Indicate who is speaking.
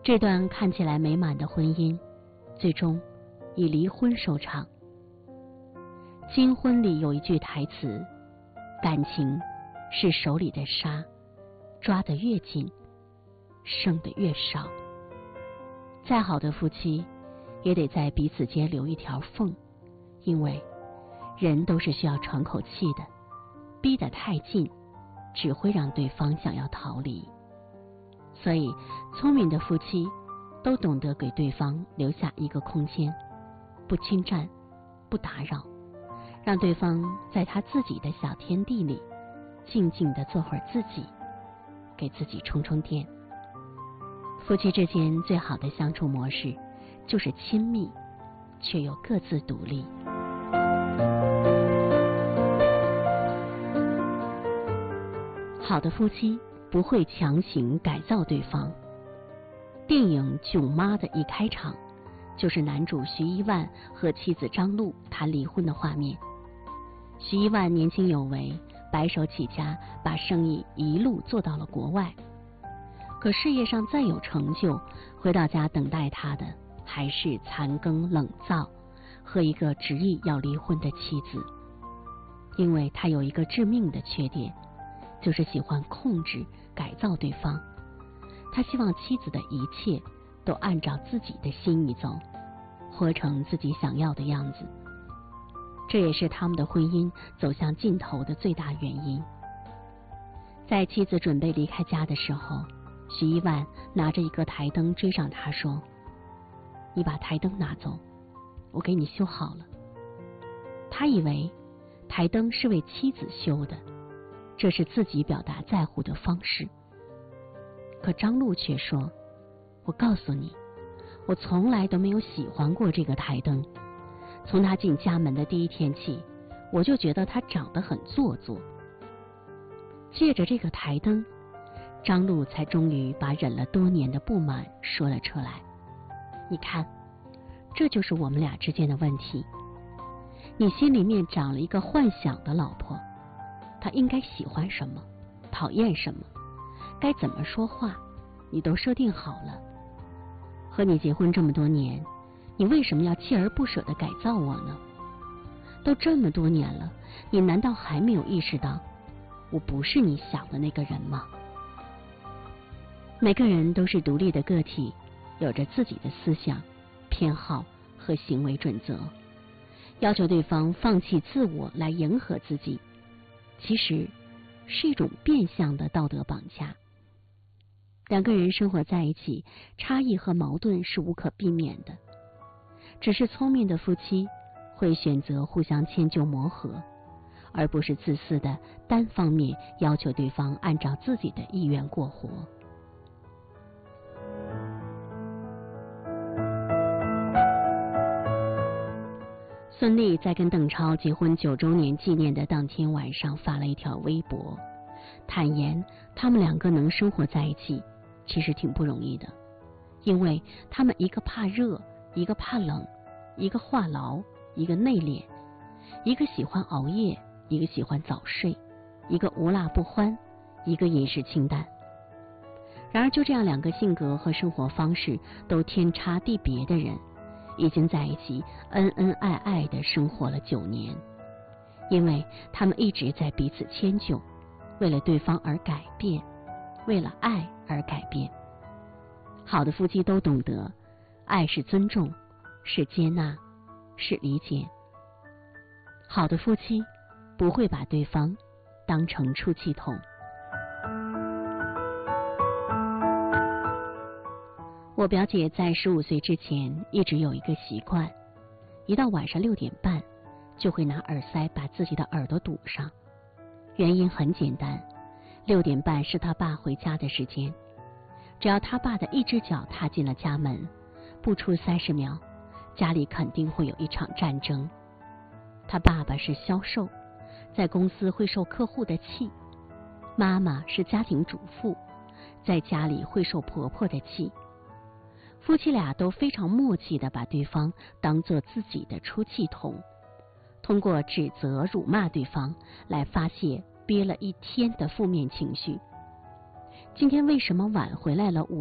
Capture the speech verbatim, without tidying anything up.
Speaker 1: 这段看起来美满的婚姻，最终以离婚收场。金婚里有一句台词：感情是手里的沙，抓得越紧，剩得越少。再好的夫妻，也得在彼此间留一条缝，因为人都是需要喘口气的，逼得太近，只会让对方想要逃离。所以，聪明的夫妻都懂得给对方留下一个空间，不侵占，不打扰，让对方在他自己的小天地里静静地做会儿自己，给自己充充电。夫妻之间最好的相处模式就是亲密，却又各自独立。好的夫妻不会强行改造对方。电影《囧妈》的一开场，就是男主徐一万和妻子张璐谈离婚的画面。徐一万年轻有为，白手起家，把生意一路做到了国外。可事业上再有成就，回到家等待他的还是残羹冷灶和一个执意要离婚的妻子。因为他有一个致命的缺点，就是喜欢控制改造对方。他希望妻子的一切都按照自己的心意走，活成自己想要的样子。这也是他们的婚姻走向尽头的最大原因。在妻子准备离开家的时候，徐一万拿着一个台灯追上他说：你把台灯拿走，我给你修好了。他以为台灯是为妻子修的，这是自己表达在乎的方式。可张璐却说：我告诉你，我从来都没有喜欢过这个台灯。从他进家门的第一天起，我就觉得他长得很做作。借着这个台灯，张璐才终于把忍了多年的不满说了出来。你看，这就是我们俩之间的问题。你心里面长了一个幻想的老婆，她应该喜欢什么，讨厌什么，该怎么说话，你都设定好了。和你结婚这么多年，你为什么要锲而不舍地改造我呢？都这么多年了，你难道还没有意识到我不是你想的那个人吗？每个人都是独立的个体，有着自己的思想、偏好和行为准则。要求对方放弃自我来迎合自己，其实是一种变相的道德绑架。两个人生活在一起，差异和矛盾是无可避免的，只是聪明的夫妻会选择互相迁就磨合，而不是自私的单方面要求对方按照自己的意愿过活。孙俪在跟邓超结婚九周年纪念的当天晚上发了一条微博，坦言他们两个能生活在一起其实挺不容易的，因为他们一个怕热，一个怕冷，一个话痨，一个内敛，一个喜欢熬夜，一个喜欢早睡，一个无辣不欢，一个饮食清淡。然而就这样两个性格和生活方式都天差地别的人，已经在一起恩恩爱爱地生活了九年，因为他们一直在彼此迁就，为了对方而改变，为了爱而改变。好的夫妻都懂得，爱是尊重，是接纳，是理解。好的夫妻不会把对方当成出气筒。我表姐在十五岁之前一直有一个习惯，一到晚上六点半就会拿耳塞把自己的耳朵堵上。原因很简单，六点半是他爸回家的时间，只要他爸的一只脚踏进了家门，不出三十秒，家里肯定会有一场战争。他爸爸是销售，在公司会受客户的气；妈妈是家庭主妇，在家里会受婆婆的气。夫妻俩都非常默契地把对方当作自己的出气筒，通过指责辱骂对方来发泄憋了一天的负面情绪。今天为什么晚回来了五